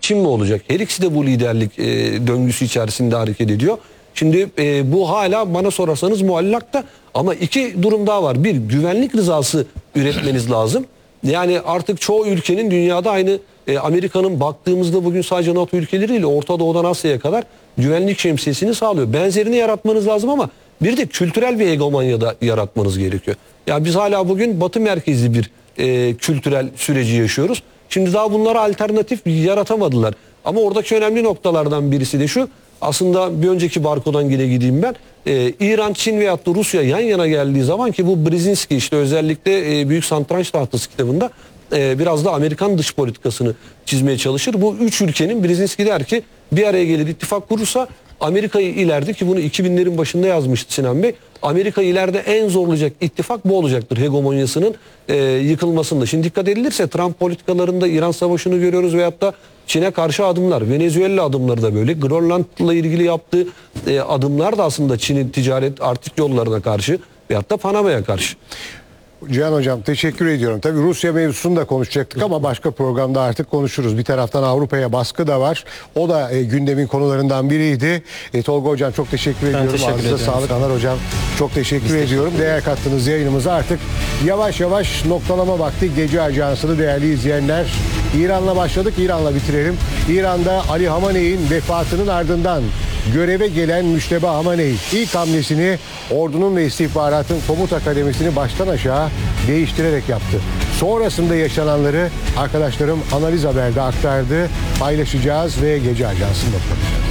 Çin mi olacak? Her ikisi de bu liderlik döngüsü içerisinde hareket ediyor. Şimdi bu hala bana sorarsanız muallakta, ama iki durum daha var. Bir, güvenlik rızası üretmeniz lazım. Yani artık çoğu ülkenin dünyada aynı Amerika'nın baktığımızda bugün sadece NATO ülkeleriyle Orta Doğu'dan Asya'ya kadar güvenlik şemsiyesini sağlıyor. Benzerini yaratmanız lazım ama bir de kültürel bir hegemonya da yaratmanız gerekiyor. Ya biz hala bugün Batı merkezli bir kültürel süreci yaşıyoruz. Şimdi daha bunlara alternatif yaratamadılar. Ama oradaki önemli noktalardan birisi de şu. Aslında bir önceki barkodan yine gideyim ben. İran, Çin veyahut da Rusya yan yana geldiği zaman, ki bu Brzezinski işte özellikle Büyük Satranç Tahtası kitabında biraz da Amerikan dış politikasını çizmeye çalışır. Bu üç ülkenin, Brzezinski der ki, bir araya gelip ittifak kurursa Amerika'yı ileride, ki bunu 2000'lerin başında yazmıştı Sinan Bey, Amerika'yı ileride en zorlayacak ittifak bu olacaktır, hegemonyasının yıkılmasında. Şimdi dikkat edilirse Trump politikalarında İran Savaşı'nı görüyoruz veyahut da Çin'e karşı adımlar, Venezuela adımları da böyle, Grönland'la ilgili yaptığı adımlar da aslında Çin'in ticaret artık yollarına karşı veyahut da Panama'ya karşı. Cihan Hocam teşekkür ediyorum. Tabii Rusya mevzusunu da konuşacaktık ama başka programda artık konuşuruz. Bir taraftan Avrupa'ya baskı da var. O da gündemin konularından biriydi. Tolga Hocam çok teşekkür ediyorum. Ağzınıza sağlık. Anar Hocam çok teşekkür ediyorum. Değer kattığınız yayınımıza artık yavaş yavaş noktalama vakti. Gece Ajansı'nı değerli izleyenler. İran'la başladık, İran'la bitirelim. İran'da Ali Hamaney'in vefatının ardından göreve gelen Müşteba Hamaney ilk hamlesini ordunun ve istihbaratın komuta kademesini baştan aşağı değiştirerek yaptı. Sonrasında yaşananları arkadaşlarım Analiz Haber'de aktardı. Paylaşacağız ve Gece Ajansı'nda.